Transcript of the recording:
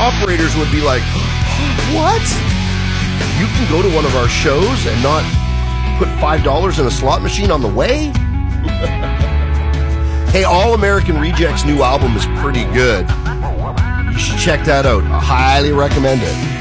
operators would be like, what? You can go to one of our shows and not put $5 in a slot machine on the way? Hey, All American Rejects' new album is pretty good. You should check that out. I highly recommend it.